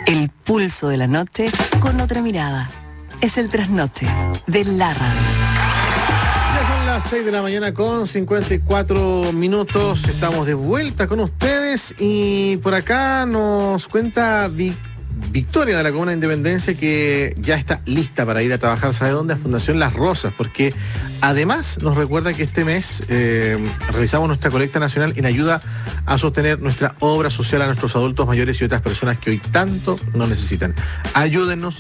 El pulso de la noche con otra mirada. Es el trasnoche de la radio. Ya son las 6 de la mañana con 54 minutos. Estamos de vuelta con ustedes y por acá nos cuenta Victoria de la Comuna de Independencia que ya está lista para ir a trabajar, ¿sabe dónde? A Fundación Las Rosas, porque además nos recuerda que este mes realizamos nuestra colecta nacional en ayuda a sostener nuestra obra social a nuestros adultos mayores y otras personas que hoy tanto nos necesitan. Ayúdennos.